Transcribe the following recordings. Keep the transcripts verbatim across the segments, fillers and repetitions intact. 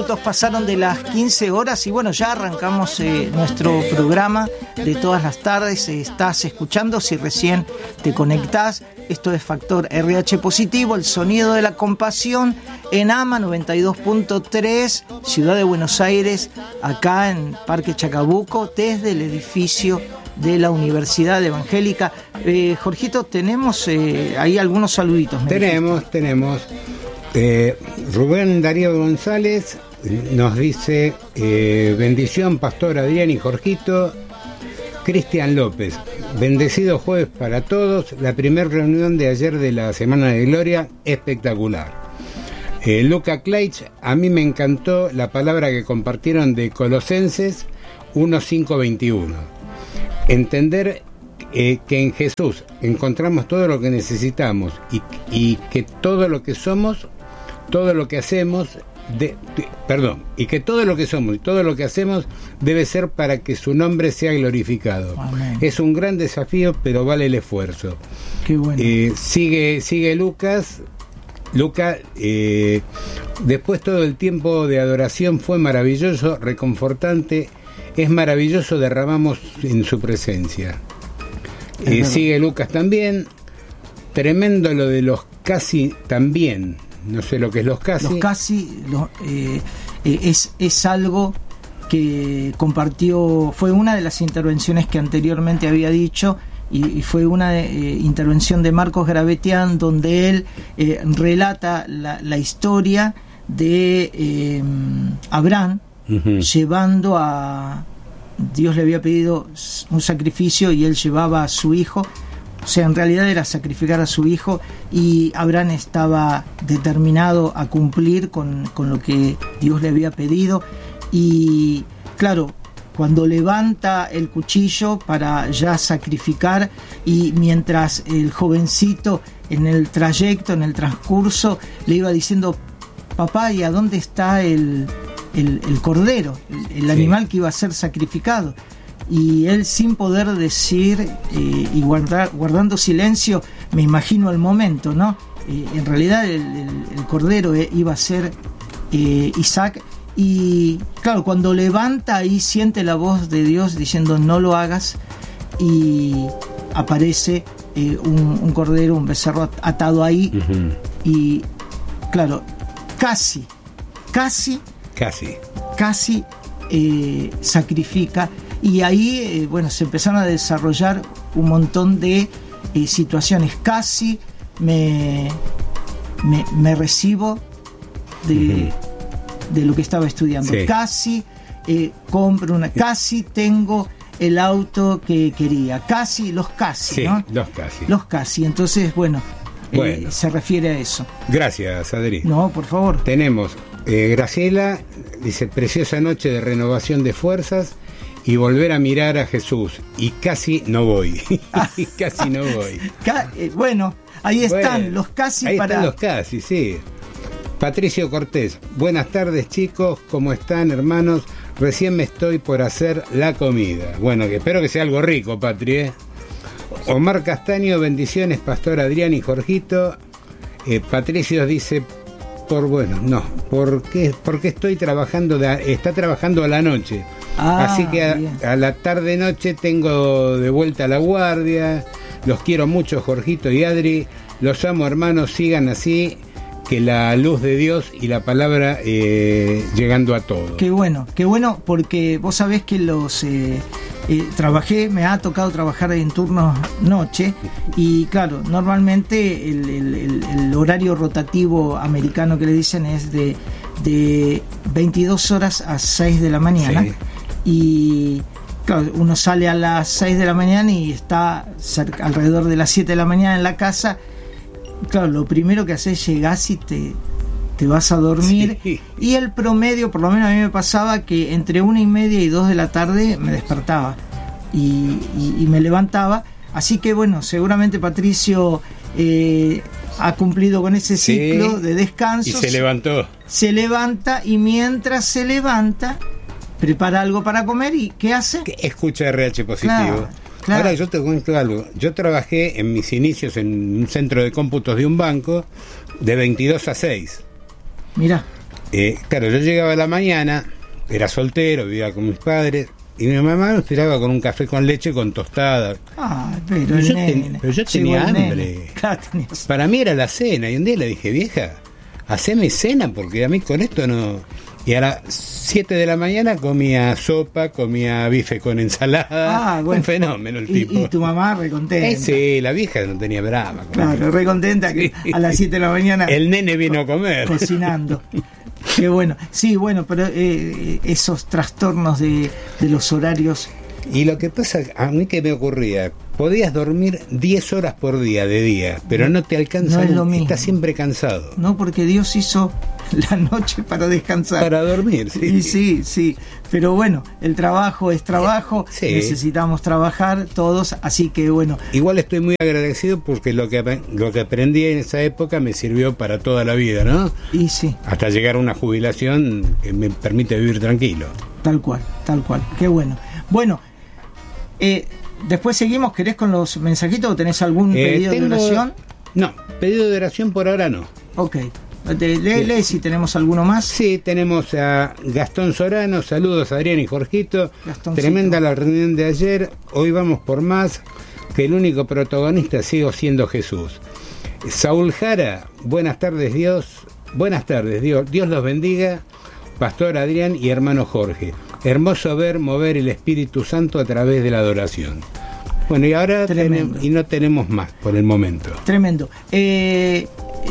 minutos pasaron de las quince horas y bueno, ya arrancamos eh, nuestro programa de todas las tardes. Eh, estás escuchando, si recién te conectás, esto es Factor R H Positivo, el sonido de la compasión en A M A noventa y dos punto tres, Ciudad de Buenos Aires, acá en Parque Chacabuco, desde el edificio de la Universidad Evangélica. Eh, Jorgito, tenemos eh, ahí algunos saluditos. Tenemos, dijiste. tenemos. Eh, Rubén Darío González nos dice, eh, bendición, Pastor Adrián y Jorgito. Cristian López, bendecido jueves para todos. La primera reunión de ayer de la Semana de Gloria, espectacular. Eh, Luca Kleitz, a mí me encantó la palabra que compartieron de Colosenses uno cinco veintiuno. Entender eh, que en Jesús encontramos todo lo que necesitamos y, y que todo lo que somos, todo lo que hacemos, de, de, perdón, y que todo lo que somos y todo lo que hacemos debe ser para que su nombre sea glorificado. Amén. Es un gran desafío, pero vale el esfuerzo. Qué bueno. Eh, sigue, sigue Lucas. Luca, eh, después todo el tiempo de adoración fue maravilloso, reconfortante. Es maravilloso, derramamos en su presencia. Eh, sigue Lucas también. Tremendo lo de los casi también. No sé lo que es los casi. Los casi lo, eh, eh, es, es algo que compartió, fue una de las intervenciones que anteriormente había dicho, y, y fue una eh, intervención de Marcos Gravetian, donde él eh, relata la, la historia de eh, Abraham, uh-huh. llevando a... Dios le había pedido un sacrificio y él llevaba a su hijo. O sea, en realidad era sacrificar a su hijo, y Abraham estaba determinado a cumplir con, con lo que Dios le había pedido. Y claro, cuando levanta el cuchillo para ya sacrificar, y mientras el jovencito en el trayecto, en el transcurso, le iba diciendo: papá, ¿y a dónde está el, el, el cordero, el, el sí. animal que iba a ser sacrificado? Y él, sin poder decir eh, y guardar, guardando silencio, me imagino el momento, ¿no? Eh, en realidad el, el, el cordero eh, iba a ser eh, Isaac, y claro, cuando levanta ahí siente la voz de Dios diciendo: no lo hagas, y aparece eh, un, un cordero, un becerro atado ahí, uh-huh. y claro, casi, casi, casi, casi eh, sacrifica. Y ahí, eh, bueno, se empezaron a desarrollar un montón de eh, situaciones. Casi me, me, me recibo de, uh-huh. de lo que estaba estudiando. Sí. Casi eh, compro una... Casi tengo el auto que quería. Casi, los casi, sí, ¿no? los casi. Los casi. Entonces, bueno, bueno. Eh, se refiere a eso. Gracias, Adri. No, por favor. Tenemos eh, Graciela, dice: preciosa noche de renovación de fuerzas y volver a mirar a Jesús, y casi no voy. Casi no voy. Ca- eh, bueno, ahí están bueno, los casi ahí para... están los casi, sí. Patricio Cortés: buenas tardes, chicos, ¿cómo están, hermanos? Recién me estoy por hacer la comida. Bueno, que espero que sea algo rico, Patri, ¿eh? Omar Castaño: bendiciones, Pastor Adrián y Jorgito. Eh, Patricio dice: por bueno, no, porque porque estoy trabajando, de, está trabajando a la noche. Ah, así que a, a la tarde noche tengo de vuelta a la guardia. Los quiero mucho, Jorgito y Adri. Los amo, hermanos. Sigan así, que la luz de Dios y la palabra eh, llegando a todos. Qué bueno, qué bueno, porque vos sabés que los eh, eh, trabajé, me ha tocado trabajar en turnos noche, y claro, normalmente el, el, el, el horario rotativo americano que le dicen es de, de veintidós horas a seis de la mañana. Sí. Y claro, uno sale a las seis de la mañana y está cerca, alrededor de las siete de la mañana en la casa. Claro, lo primero que haces, llegás y te, te vas a dormir. Sí. Y el promedio, por lo menos a mí me pasaba que entre una y media y dos de la tarde me despertaba y, y, y me levantaba. Así que bueno, seguramente Patricio eh, ha cumplido con ese ciclo, sí, de descanso. Y se levantó. Se levanta, y mientras se levanta, prepara algo para comer. ¿Y qué hace? Escucha R H Positivo. Claro, claro. Ahora yo te cuento algo. Yo trabajé en mis inicios en un centro de cómputos de un banco de veintidós a seis. Mirá. eh, claro, yo llegaba a la mañana, era soltero, vivía con mis padres, y mi mamá me esperaba con un café con leche con tostada. Ah, pero, pero, yo, nene, ten, pero yo tenía hambre. Claro, tenías... Para mí era la cena, y un día le dije, vieja, haceme cena, porque a mí con esto no... Y a las siete de la mañana comía sopa, comía bife con ensalada. Ah, bueno. Un fenómeno el y, tipo. Y tu mamá recontenta. Eh, sí, la vieja no tenía brama. Claro, recontenta que sí. A las siete de la mañana... El nene vino a comer. Cocinando. Qué bueno. Sí, bueno, pero eh, esos trastornos de, de los horarios... Y lo que pasa, a mí que me ocurría, podías dormir diez horas por día de día, pero no te alcanza, no es lo mismo. Estás siempre cansado. No, porque Dios hizo la noche para descansar. Para dormir, sí. Y sí, sí. Pero bueno, el trabajo es trabajo, sí. Necesitamos trabajar todos, así que bueno. Igual estoy muy agradecido porque lo que, lo que aprendí en esa época me sirvió para toda la vida, ¿no? Y sí. Hasta llegar a una jubilación que me permite vivir tranquilo. Tal cual, tal cual. Qué bueno. Bueno, eh, después seguimos. ¿Querés con los mensajitos o tenés algún eh, pedido tengo... de oración? No, pedido de oración por ahora no. Ok. Lee si tenemos alguno más. Sí, tenemos a Gastón Sorano. Saludos a Adrián y Jorgito. Gastoncito. Tremenda la reunión de ayer. Hoy vamos por más. Que el único protagonista sigo siendo Jesús. Saúl Jara, buenas tardes Dios. Buenas tardes Dios. Dios los bendiga. Pastor Adrián y hermano Jorge. Hermoso ver mover el Espíritu Santo a través de la adoración. Bueno, y ahora tenemos, y no tenemos más por el momento. Tremendo. Eh,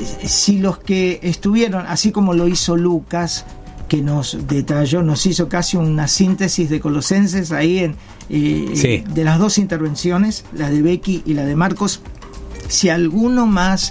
si los que estuvieron, así como lo hizo Lucas, que nos detalló, nos hizo casi una síntesis de Colosenses ahí en eh, sí. de las dos intervenciones, la de Becky y la de Marcos. Si alguno más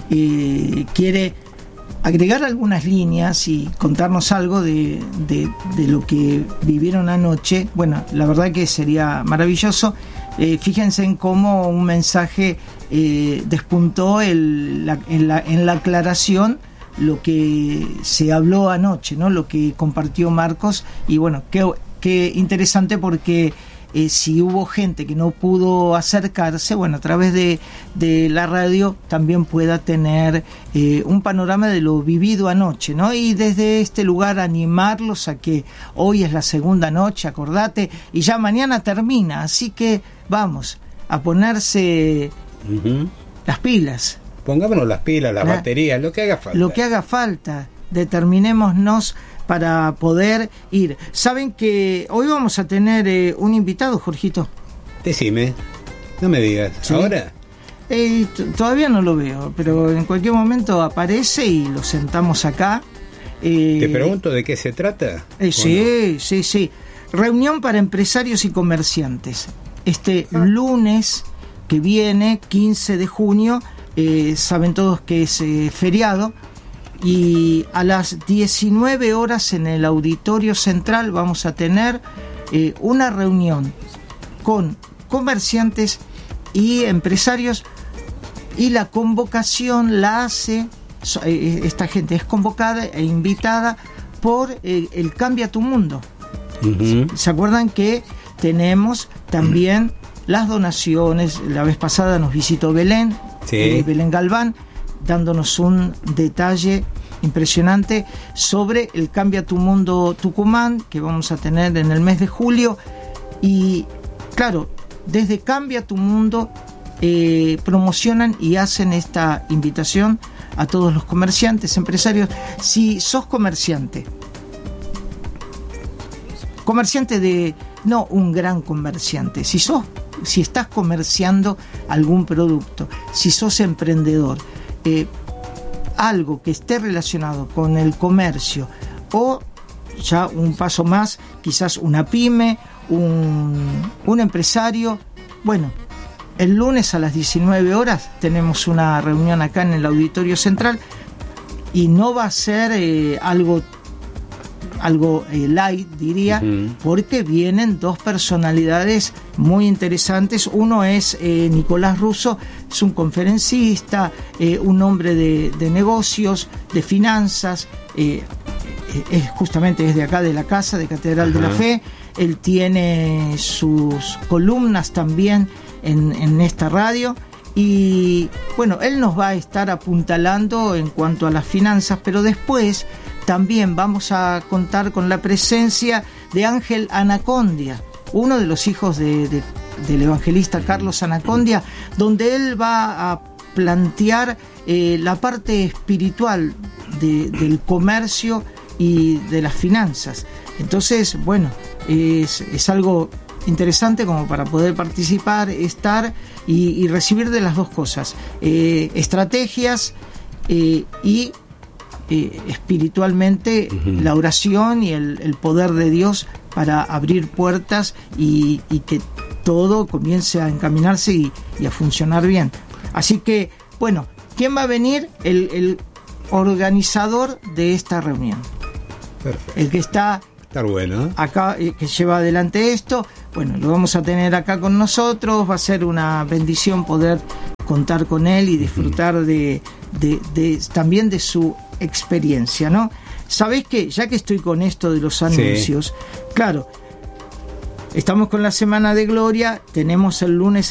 eh, quiere agregar algunas líneas y contarnos algo de, de, de lo que vivieron anoche, bueno, la verdad que sería maravilloso. Eh, fíjense en cómo un mensaje eh, despuntó el, la, en, la, en la aclaración lo que se habló anoche, ¿no? Lo que compartió Marcos, y bueno, qué, qué interesante porque eh, si hubo gente que no pudo acercarse, bueno, a través de, de la radio también pueda tener eh, un panorama de lo vivido anoche, ¿no? Y desde este lugar animarlos a que hoy es la segunda noche, acordate, y ya mañana termina, así que vamos a ponerse uh-huh. las pilas. Pongámonos las pilas, las la, baterías, lo que haga falta. Lo que haga falta, determinémonos para poder ir. Saben que hoy vamos a tener eh, un invitado, Jorgito. Decime, no me digas, ¿sí? ¿Ahora? Eh, t- todavía no lo veo, pero en cualquier momento aparece y lo sentamos acá. Eh, Te pregunto de qué se trata. Eh, sí, no? sí, sí. Reunión para empresarios y comerciantes. Este ah. lunes que viene, quince de junio, eh, saben todos que es eh, feriado. Y a las diecinueve horas en el Auditorio Central vamos a tener eh, una reunión con comerciantes y empresarios, y la convocación la hace, eh, esta gente es convocada e invitada por eh, el Cambia tu Mundo. Uh-huh. ¿Se acuerdan que tenemos también las donaciones? La vez pasada nos visitó Belén, sí. eh, Belén Galván, dándonos un detalle impresionante sobre el Cambia tu Mundo Tucumán que vamos a tener en el mes de julio. Y claro, desde Cambia tu Mundo eh, promocionan y hacen esta invitación a todos los comerciantes, empresarios. Si sos comerciante, comerciante de, no un gran comerciante, si sos, si estás comerciando algún producto, si sos emprendedor, Eh, algo que esté relacionado con el comercio, o ya un paso más, quizás una pyme, un, un empresario, bueno, el lunes a las diecinueve horas tenemos una reunión acá en el Auditorio Central, y no va a ser eh, algo algo eh, light, diría, uh-huh. porque vienen dos personalidades muy interesantes. Uno es eh, Nicolás Russo, es un conferencista, eh, un hombre de, de negocios, de finanzas, eh, es justamente desde acá de la casa de Catedral uh-huh. de la Fe. Él tiene sus columnas también en, en esta radio, y bueno, él nos va a estar apuntalando en cuanto a las finanzas, pero después también vamos a contar con la presencia de Ángel Anacondia, uno de los hijos de, de, del evangelista Carlos Anacondia, donde él va a plantear eh, la parte espiritual de, del comercio y de las finanzas. Entonces, bueno, es, es algo interesante como para poder participar, estar y, y recibir de las dos cosas, eh, estrategias eh, y eh, espiritualmente uh-huh. la oración y el, el poder de Dios para abrir puertas y, y que todo comience a encaminarse y, y a funcionar bien. Así que, bueno, ¿quién va a venir? El, el organizador de esta reunión. Perfecto. El que está Estar bueno. acá, eh, que lleva adelante esto, bueno, lo vamos a tener acá con nosotros, va a ser una bendición poder contar con él y disfrutar de, de, de también de su experiencia, ¿no? ¿Sabés qué? Ya que estoy con esto de los anuncios, sí. Claro, estamos con la Semana de Gloria, tenemos el lunes